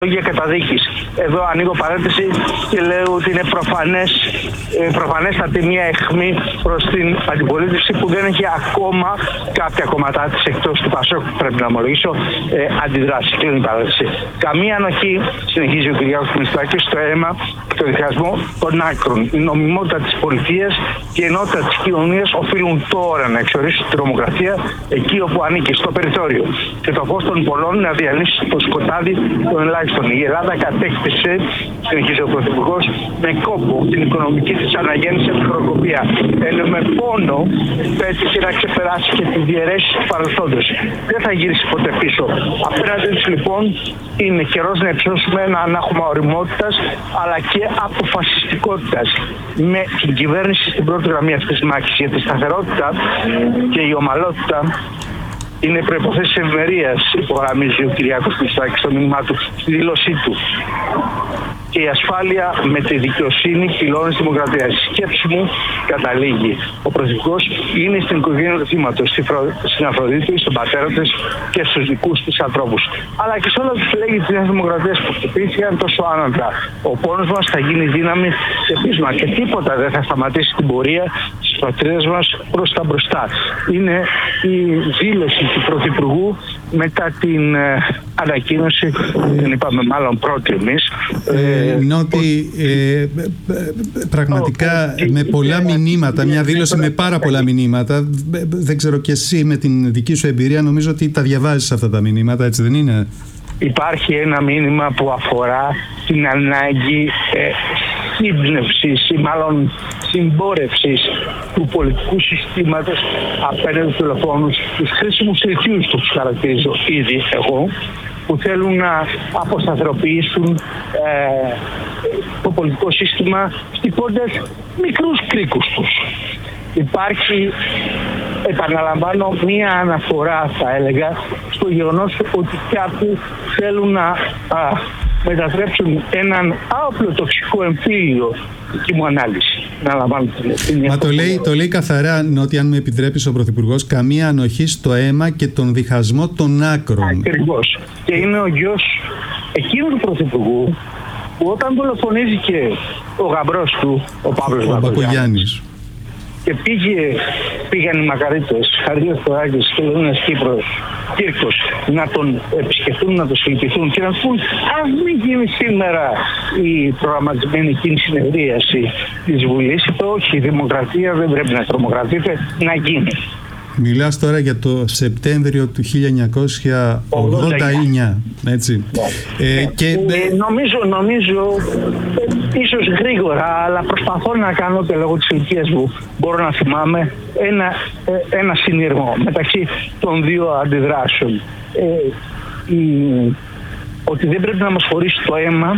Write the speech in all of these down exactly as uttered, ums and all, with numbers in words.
για καταδίκης. Εδώ ανοίγω παρένθεση και λέω ότι είναι προφανές, προφανέστατη μια αιχμή προς την αντιπολίτευση που δεν έχει ακόμα κάποια κομματά της εκτός του Πασόκ, πρέπει να ομολογήσω, ε, αντιδράσει. Κλείνει η παρένθεση. Καμία ανοχή, συνεχίζει ο Κυριάκος Μητσοτάκης, στο αίμα και το διχασμό των άκρων. Η νομιμότητα της πολιτείας και η ενότητα της κοινωνίας οφείλουν τώρα να εξορίσουν την τρομοκρατία εκεί όπου ανήκει, στο περιθώριο. Και το φως των πολλών να διαλύσει το σκοτάδι των ελάχιστων. Η Ελλάδα κατέκτησε, συνεχίζει ο Πρωθυπουργός, με κόπο την οικονομική της αναγέννηση από τη χρεοκοπία. Ενώ με πόνο πέτυχε να ξεπεράσει και τη διαιρέσεις του παρελθόντος. Δεν θα γυρίσει ποτέ πίσω. Απέναντι της λοιπόν είναι καιρός να υψώσουμε ένα ανάγχωμα ωριμότητας αλλά και αποφασιστικότητας. Με την κυβέρνηση στην πρώτη γραμμή αυτής της μάχης για τη σταθερότητα και η ομαλότητα είναι προϋποθέσεις ευημερίας, υπογραμμίζει ο Κυριάκος Μητσοτάκης στο μήνυμά του, στη δήλωσή του. Και η ασφάλεια με τη δικαιοσύνη πυλώνει στη δημοκρατία. Η σκέψη μου καταλήγει. Ο Πρωθυπουργός είναι στην οικογένεια του θύματος, στην Αφροδίτη, στον πατέρα της και στους δικούς της ανθρώπους. Αλλά και σε όλα τους λέγει της Νέας Δημοκρατίας που χτυπήθηκαν τόσο άνατα. Ο πόνος μας θα γίνει δύναμη και πείσμα και τίποτα δεν θα σταματήσει την πορεία της πατρίδας μας προς τα μπροστά. Είναι η δήλωση του Πρωθυπουργού μετά την ε, ανακοίνωση, δεν είπαμε μάλλον πρώτη εμείς. Ε, Νότι, ε, πραγματικά με πολλά μηνύματα, μια δήλωση με πάρα πολλά μηνύματα. Δεν ξέρω και εσύ με την δική σου εμπειρία, νομίζω ότι τα διαβάζεις αυτά τα μηνύματα, έτσι δεν είναι? Υπάρχει ένα μήνυμα που αφορά την ανάγκη ε, σύμπνευσης ή μάλλον συμπόρευσης του πολιτικού συστήματος απέναντι στους δολοφόνους, τους χρήσιμους ηλικίους τους χαρακτηρίζω ήδη εγώ, που θέλουν να αποσταθεροποιήσουν ε, το πολιτικό σύστημα χτυπώντας μικρούς κρίκους τους. Υπάρχει, επαναλαμβάνω, μία αναφορά θα έλεγα στο γεγονός ότι κάποιοι θέλουν να α, μετατρέψουν έναν άοπλο τοξικό εμφύλιο, δική μου ανάλυση. Να λαμβάνω την Μα το λέει, το λέει καθαρά, Νότι, αν με επιτρέπεις ο Πρωθυπουργός, καμία ανοχή στο αίμα και τον διχασμό των άκρων. Ακριβώς. Και είναι ο γιος εκείνου του Πρωθυπουργού που όταν δολοφονήθηκε ο γαμπρός του, ο Παύλος Μπακογιάννης, και πήγε, πήγαν οι Μακαρίτες, Χαρδίας Κοράκης και Λεωνίας Κύπρος, Κύρκος, να τον επισκεφτούν, να τον συλληπιθούν και να πούν αν μην γίνει σήμερα η προγραμματισμένη εκείνη συνεδρίαση της Βουλής, είπε όχι, η δημοκρατία δεν πρέπει να τρομοκρατείται, να γίνει. Μιλάς τώρα για το Σεπτέμβριο του χίλια εννιακόσια ογδόντα εννιά, έτσι. Ναι. Ε, και, ε, νομίζω, νομίζω, ε, ίσως γρήγορα, αλλά προσπαθώ να κάνω και λόγω της ηλικίας μου, μπορώ να θυμάμαι ένα, ε, ένα συνειρμό μεταξύ των δύο αντιδράσεων. Ε, η, ότι δεν πρέπει να μας χωρίσει το αίμα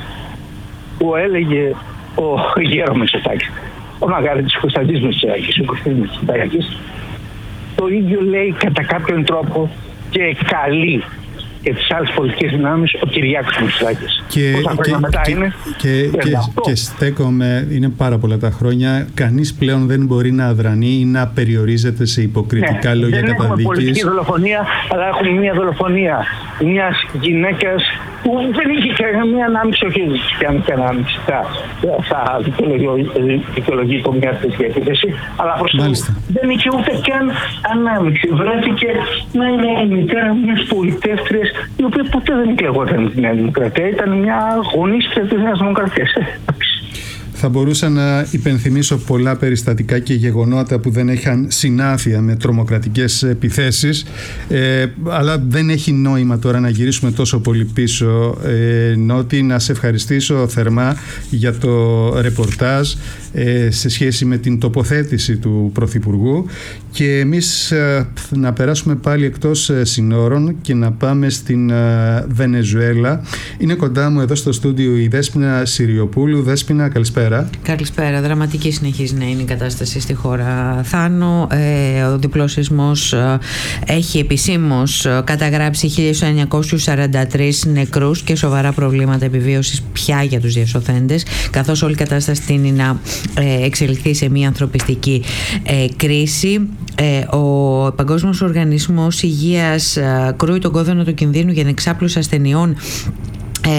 που έλεγε ο Γέρος Μητσοτάκης, ο Μαγαρίτης Κωνσταντής Μητσοτάκης, ο Κωνσταντής Μητσοτάκης. Το ίδιο λέει κατά κάποιον τρόπο και καλεί και τις άλλες πολιτικές δυνάμεις ο Κυριάκος Μητσοτάκης. Και, και, μετά και, είναι και, και, και στέκομαι, είναι πάρα πολλά τα χρόνια, κανείς πλέον δεν μπορεί να αδρανεί ή να περιορίζεται σε υποκριτικά ναι, λόγια καταδίκης. Δεν έχουμε πολιτική δολοφονία, αλλά έχουμε μια δολοφονία μιας γυναίκας που δεν είχε καμία ανάμειξη, όχι και αν είχε ανάμειξη, θα δικαιολογεί το μια τέτοια επίθεση, αλλά προς το δεν είχε ούτε καν ανάμειξη. Βρέθηκε να είναι η μητέρα μιας πολιτεύτριας, η οποία ποτέ δεν εκλεγόταν τη Νέα Δημοκρατία, ήταν μια αγωνίστρια της Νέας Δημοκρατίας. Θα μπορούσα να υπενθυμίσω πολλά περιστατικά και γεγονότα που δεν είχαν συνάφεια με τρομοκρατικές επιθέσεις, ε, αλλά δεν έχει νόημα τώρα να γυρίσουμε τόσο πολύ πίσω. ε, Νότι, να σε ευχαριστήσω θερμά για το ρεπορτάζ ε, σε σχέση με την τοποθέτηση του Πρωθυπουργού, και εμείς ε, να περάσουμε πάλι εκτός ε, συνόρων και να πάμε στην ε, Βενεζουέλα. Είναι κοντά μου εδώ στο στούντιο η Δέσποινα Συριοπούλου. Δέσποινα, καλησπέρα. Καλησπέρα. Δραματική συνεχίζει να είναι η κατάσταση στη χώρα, Θάνο. Ε, ο διπλός σεισμός ε, έχει επισήμως καταγράψει χίλια εννιακόσιους σαράντα τρεις νεκρούς και σοβαρά προβλήματα επιβίωσης πια για τους διασωθέντες, καθώς όλη η κατάσταση τείνει να ε, εξελιχθεί σε μια ανθρωπιστική ε, κρίση. Ε, ο Παγκόσμιος Οργανισμός Υγείας ε, κρούει τον κόδωνα του κινδύνου για την εξάπλωση ασθενειών